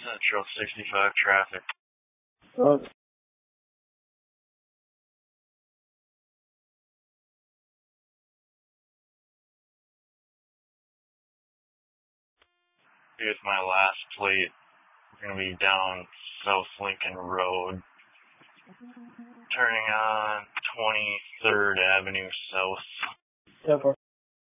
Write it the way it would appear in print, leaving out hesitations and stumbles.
Central 65 traffic. Here's my last plate. We're going to be down South Lincoln Road, turning on 23rd Avenue South. 10-4.